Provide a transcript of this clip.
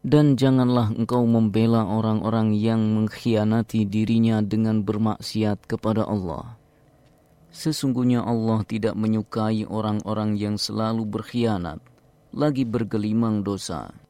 Dan janganlah engkau membela orang-orang yang mengkhianati dirinya dengan bermaksiat kepada Allah. Sesungguhnya Allah tidak menyukai orang-orang yang selalu berkhianat, lagi bergelimang dosa.